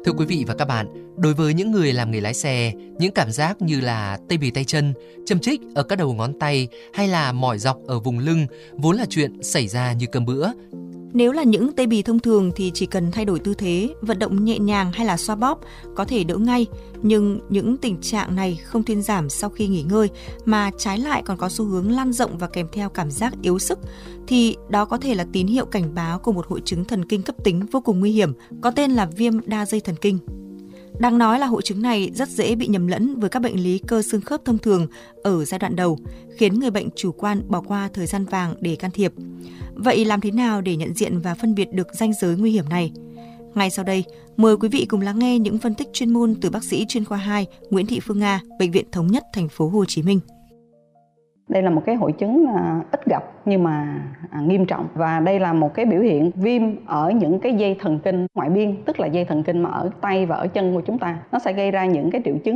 Thưa quý vị và các bạn, đối với những người làm nghề lái xe, những cảm giác như là tê bì tay chân, châm chích ở các đầu ngón tay hay là mỏi dọc ở vùng lưng vốn là chuyện xảy ra như cơm bữa. Nếu là những tê bì thông thường thì chỉ cần thay đổi tư thế, vận động nhẹ nhàng hay là xoa bóp có thể đỡ ngay. Nhưng những tình trạng này không thuyên giảm sau khi nghỉ ngơi mà trái lại còn có xu hướng lan rộng và kèm theo cảm giác yếu sức thì đó có thể là tín hiệu cảnh báo của một hội chứng thần kinh cấp tính vô cùng nguy hiểm có tên là viêm đa dây thần kinh. Đáng nói là hội chứng này rất dễ bị nhầm lẫn với các bệnh lý cơ xương khớp thông thường ở giai đoạn đầu, khiến người bệnh chủ quan bỏ qua thời gian vàng để can thiệp. Vậy làm thế nào để nhận diện và phân biệt được ranh giới nguy hiểm này? Ngay sau đây, mời quý vị cùng lắng nghe những phân tích chuyên môn từ bác sĩ chuyên khoa 2 Nguyễn Thị Phương Nga, Bệnh viện Thống nhất Thành phố Hồ Chí Minh. Đây là một cái hội chứng ít gặp nhưng mà nghiêm trọng, và đây là một cái biểu hiện viêm ở những cái dây thần kinh ngoại biên, tức là dây thần kinh mà ở tay và ở chân của chúng ta. Nó sẽ gây ra những cái triệu chứng